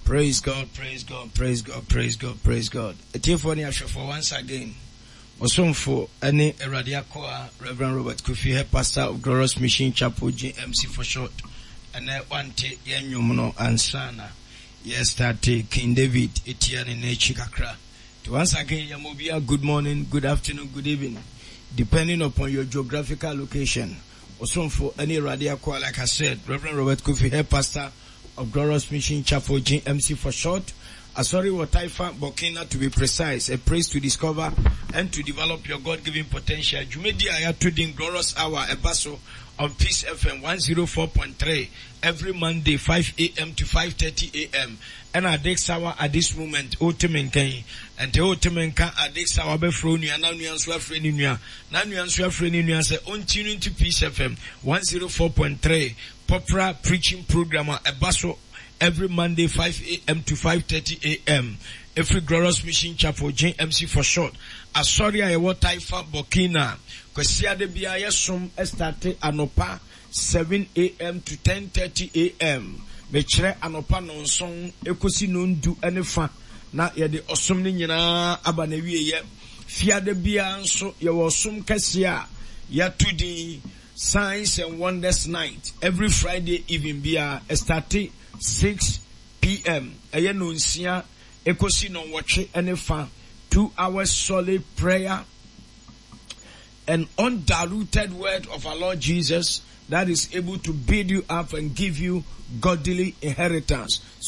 Praise God, praise God, praise God, praise God, praise God. Etiefoni for once again. Osomfo any Eradiakoa Reverend Robert Kofi, head pastor of Glorious Mission Chapel GMC for short. And that one take Yenyumuno and Sana. Yes, that King David Etienne in Chikakra. To once again, Yamobia, good morning, good afternoon, good evening, depending upon your geographical location. Osomfo any Eradiakoa, like I said, Reverend Robert Kofi, head pastor of Glorious Mission Chapel GMC for short. Asori Wataifa Burkina to be precise, a place to discover and to develop your God-given potential. Jumedi Ayatudin Glorious Hour, a basso on Peace FM 104.3 every Monday 5 a.m. to 5:30 a.m. And at this hour at this moment, Otemenkai and the Otemenka at this hour Befronia, Nanuanswa Freninia, Nanuanswa Freninia say on tuning to Peace FM 104.3 popular preaching program a basso every Monday 5 a.m. to 5:30 a.m. Every Glorious Mission Chapel JMC for short. Asori Ayewo Taifa Burkina. Kwesia de biya som starte anopa 7 a.m. to 10:30 a.m. Mechre anopa nonson ekosi nondu enefa na ye de osom ni nyina aba na wiye. Fia de biya nso ye wo som kasia ya tudi Signs and Wonders Night every Friday evening biya starte 6 p.m. Eye no nsia ekosi no watch enefa 2 hours solid prayer and undiluted word of our Lord Jesus that is able to build you up and give you godly inheritance.